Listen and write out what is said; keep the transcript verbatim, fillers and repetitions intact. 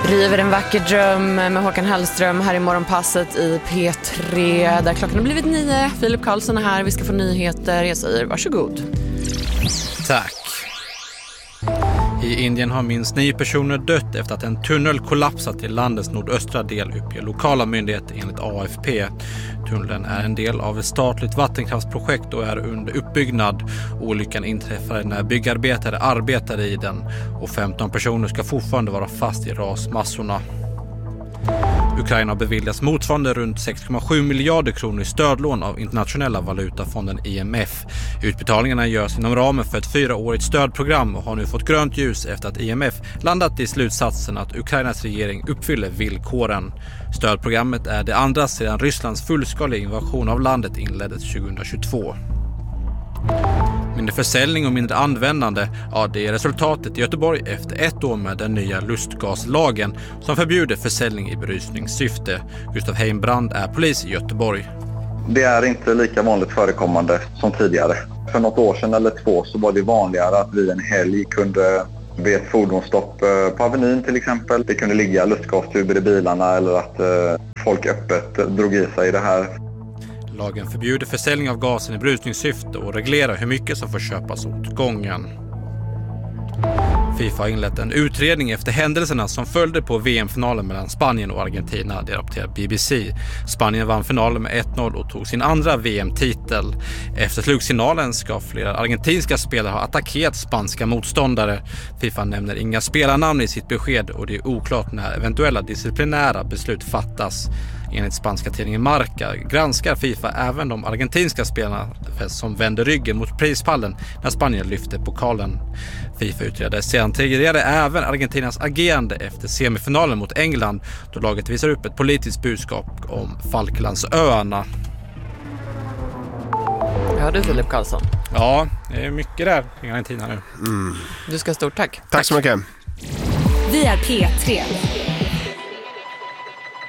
River en vacker dröm med Håkan Hellström här i morgonpasset i P tre där klockan har blivit nio. Filip Karlsson är här, vi ska få nyheter. Jag säger varsågod. Tack. I Indien har minst nio personer dött efter att en tunnel kollapsat i landets nordöstra del, uppger lokala myndigheter enligt A F P. Tunneln är en del av ett statligt vattenkraftsprojekt och är under uppbyggnad. Olyckan inträffade när byggarbetare arbetade i den och femton personer ska fortfarande vara fast i rasmassorna. Ukraina har beviljats motsvarande runt sex komma sju miljarder kronor i stödlån av internationella valutafonden I M F. Utbetalningarna görs inom ramen för ett fyraårigt stödprogram och har nu fått grönt ljus efter att I M F landat i slutsatsen att Ukrainas regering uppfyller villkoren. Stödprogrammet är det andra sedan Rysslands fullskaliga invasion av landet inleddes tjugohundratjugotvå. Mindre försäljning och mindre användande, ja det är resultatet i Göteborg efter ett år med den nya lustgaslagen som förbjuder försäljning i berusningssyfte. Gustav Heimbrand är polis i Göteborg. Det är inte lika vanligt förekommande som tidigare. För något år sedan eller två så var det vanligare att vi en helg kunde be ett fordonsstopp på Avenyn till exempel. Det kunde ligga lustgastuber i bilarna eller att folk öppet drog i sig det här. Lagen förbjuder försäljning av gasen i berusningssyfte och reglerar hur mycket som får köpas åt gången. FIFA har inlett en utredning efter händelserna som följde på V M-finalen mellan Spanien och Argentina, det rapporterar B B C. Spanien vann finalen med ett noll och tog sin andra V M-titel. Efter slutsignalen ska flera argentinska spelare ha attackerat spanska motståndare. FIFA nämner inga spelarnamn i sitt besked och det är oklart när eventuella disciplinära beslut fattas. Enligt spanska tidningen Marca granskar FIFA även de argentinska spelarna som vände ryggen mot prispallen när Spanien lyfte pokalen. FIFA utredde sedan tidigare även Argentinas agerande efter semifinalen mot England då laget visar upp ett politiskt budskap om Falklandsöarna. Ja du Filip Karlsson. Ja, det är mycket där i Argentina nu. Mm. Du ska ha stort tack. Tack så mycket. Vi är P tre.